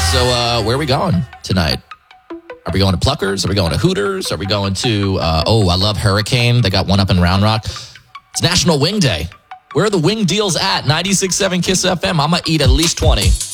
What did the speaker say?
So where are we going tonight? Are we going to Pluckers? Are we going to Hooters? Are we going to, I love Hurricane. They got one up in Round Rock. It's National Wing Day. Where are the wing deals at? 96.7 KISS FM. I'm going to eat at least 20.